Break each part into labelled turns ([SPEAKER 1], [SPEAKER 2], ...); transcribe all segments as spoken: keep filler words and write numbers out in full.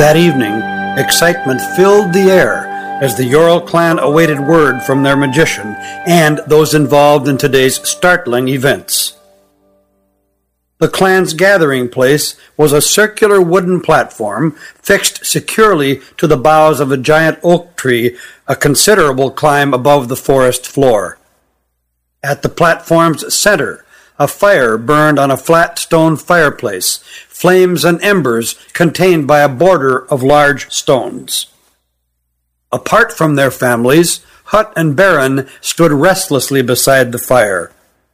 [SPEAKER 1] That evening, excitement filled the air as the Ural clan awaited word from their magician and those involved in today's startling events. The clan's gathering place was a circular wooden platform fixed securely to the boughs of a giant oak tree, a considerable climb above the forest floor. At the platform's center, a fire burned on a flat stone fireplace, flames and embers contained by a border of large stones. Apart from their families, Hut and Beren stood restlessly beside the fire.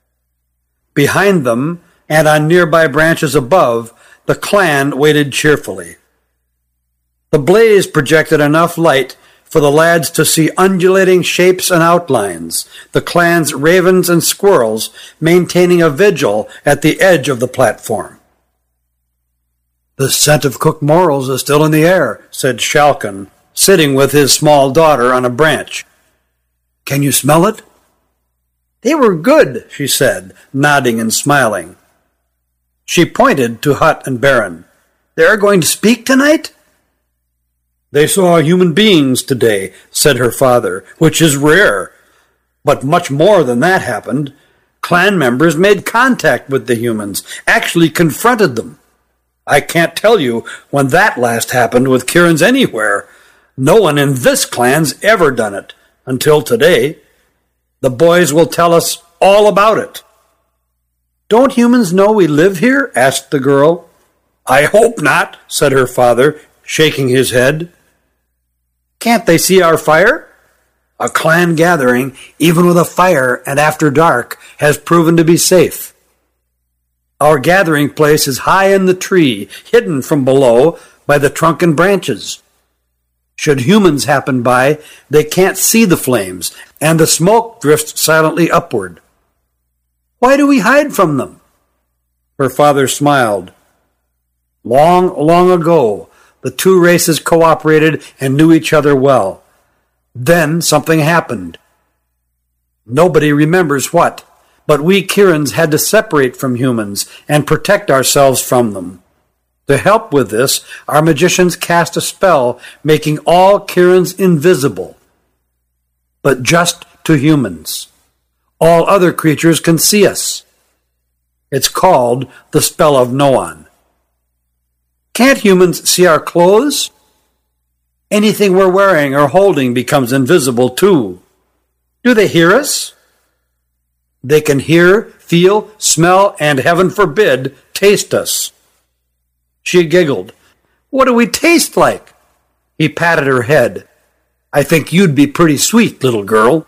[SPEAKER 1] Behind them, and on nearby branches above, the clan waited cheerfully. The blaze projected enough light for the lads to see undulating shapes and outlines, the clan's ravens and squirrels maintaining a vigil at the edge of the platform. "The scent of cooked morels is still in the air," said Shalkan, sitting with his small daughter on a branch. "Can you smell it?" "They were good," she said, nodding and smiling. She pointed to Hut and Beren. "They are going to speak tonight?" "They saw human beings today," said her father, "which is rare. But much more than that happened. Clan members made contact with the humans, actually confronted them. I can't tell you when that last happened with Kierans anywhere. No one in this clan's ever done it, until today. The boys will tell us all about it." "Don't humans know we live here?" asked the girl. "I hope not," said her father, shaking his head. "Can't they see our fire?" "A clan gathering, even with a fire and after dark, has proven to be safe. Our gathering place is high in the tree, hidden from below by the trunk and branches. Should humans happen by, they can't see the flames, and the smoke drifts silently upward." "Why do we hide from them?" Her father smiled. "Long, long ago, the two races cooperated and knew each other well. Then something happened. Nobody remembers what, but we Kierans had to separate from humans and protect ourselves from them. To help with this, our magicians cast a spell making all Kierans invisible. But just to humans. All other creatures can see us. It's called the Spell of Noan." "Can't humans see our clothes?" "Anything we're wearing or holding becomes invisible too." "Do they hear us?" "They can hear, feel, smell, and, heaven forbid, taste us." She giggled. "What do we taste like?" He patted her head. "I think you'd be pretty sweet, little girl."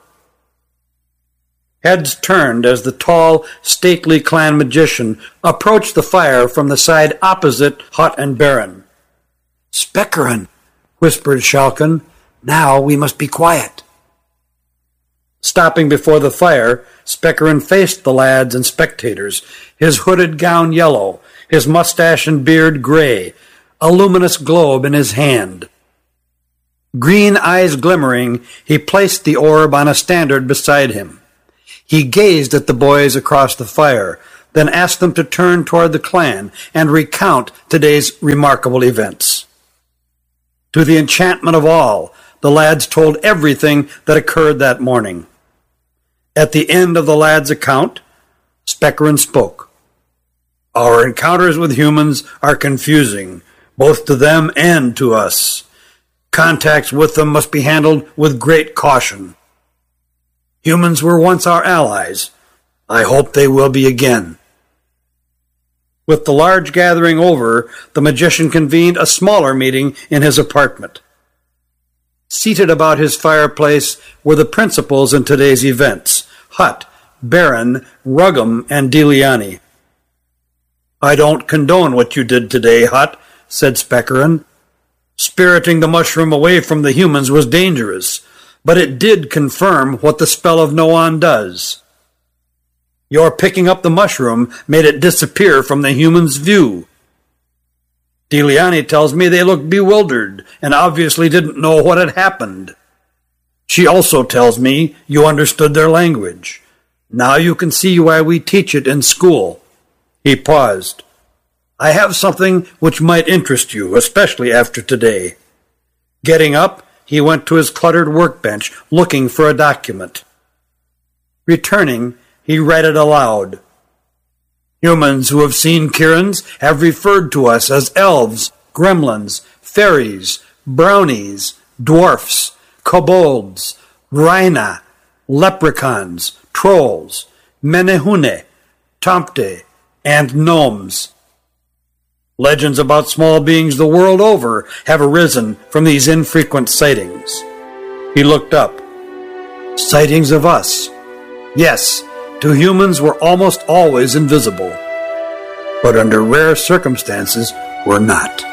[SPEAKER 1] Heads turned as the tall, stately clan magician approached the fire from the side opposite Hut and Beren. "Specarin," whispered Shalkan. "Now we must be quiet." Stopping before the fire, Specarin faced the lads and spectators, his hooded gown yellow, his mustache and beard gray, a luminous globe in his hand. Green eyes glimmering, he placed the orb on a standard beside him. He gazed at the boys across the fire, then asked them to turn toward the clan and recount today's remarkable events. To the enchantment of all, the lads told everything that occurred that morning. At the end of the lads' account, Specarin spoke. "Our encounters with humans are confusing, both to them and to us. Contacts with them must be handled with great caution. Humans were once our allies. I hope they will be again." With the large gathering over, the magician convened a smaller meeting in his apartment. Seated about his fireplace were the principals in today's events, Hut, Beren, Ruggum, and Diliani. "I don't condone what you did today, Hut," said Specarin. "Spiriting the mushroom away from the humans was dangerous, but it did confirm what the Spell of Noan does. Your picking up the mushroom made it disappear from the humans' view. Diliani tells me they looked bewildered and obviously didn't know what had happened. She also tells me you understood their language. Now you can see why we teach it in school." He paused. I have something which might interest you, especially after today." Getting up, he went to his cluttered workbench, looking for a document. Returning, he read it aloud. "Humans who have seen Kirins have referred to us as elves, gremlins, fairies, brownies, dwarfs, kobolds, rhina, leprechauns, trolls, menehune, tomte, and gnomes. Legends about small beings the world over have arisen from these infrequent sightings." He looked up. "Sightings of us. Yes, to humans we're almost always invisible, but under rare circumstances we're not."